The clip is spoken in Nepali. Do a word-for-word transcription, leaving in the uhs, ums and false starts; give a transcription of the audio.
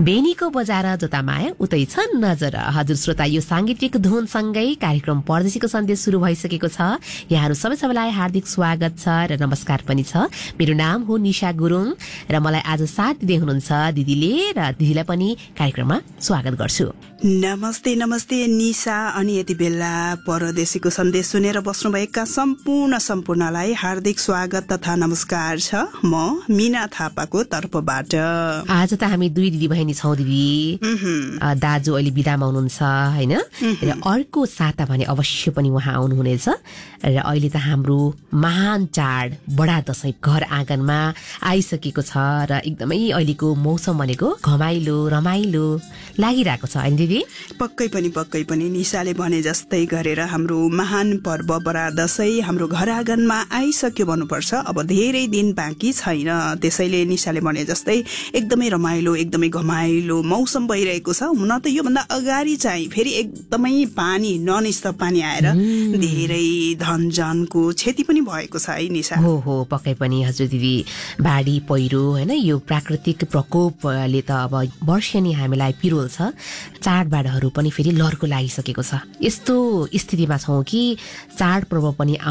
बेनीको बजार जोतामाया उतै छ नजर। हजुर श्रोता, यो सांगीतिक धुनसँगै कार्यक्रम परदेशीको सन्देश सुरु भइसकेको छ। यहाँहरू सबै सबैलाई हार्दिक स्वागत छ र नमस्कार पनि छ। मेरो नाम हो निशा गुरुङ र मलाई आज साथ दिँदै हुनुहुन्छ दिदीले, र दिदीलाई पनि कार्यक्रममा स्वागत गर्छु। नमस्ते नमस्ते निशा। अनि यति बेला परदेशीको सन्देश सुनेर बस्नुभएका सम्पूर्ण सम्पूर्णलाई हार्दिक स्वागत तथा नमस्कार छ म मीना थापाको तर्फबाट। आज त हामी दुई दिदी बहिनी छौँ दिदी। दाजु अहिले बिदामा हुनुहुन्छ होइन, र अर्को साता भने अवश्य पनि उहाँ आउनुहुनेछ। र अहिले त हाम्रो महान चाड बडा दशैं घर आँगनमा आइसकेको छ र एकदमै अहिलेको मौसम भनेको घमाइलो रमाइलो लागिरहेको छ होइन दिदी? पक्कै पनि पक्कै पनि निशाले भने जस्तै गरेर हाम्रो महान पर्व बडा दशैं हाम्रो घर आँगनमा आइसक्यो भन्नुपर्छ। अब धेरै दिन बाँकी छैन, त्यसैले निशाले भने जस्तै एकदमै रमाइलो एकदमै घमाइलो मौसम भइरहेको छ। हुन त योभन्दा अगाडि चाहिँ फेरि एकदमै पानी नन स्टप पानी आएर धेरै धनजनको क्षति पनि भएको छ है निशा? हो हो पक्कै पनि हजुर दिदी। बाढी पहिरो होइन, यो प्राकृतिक प्रकोपले त अब वर्षेनी हामीलाई पिरोल छ। चाडबाडहरू पनि फेरि लर्को लागिसकेको छ। यस्तो स्थितिमा छौँ कि चाडपर्व पनि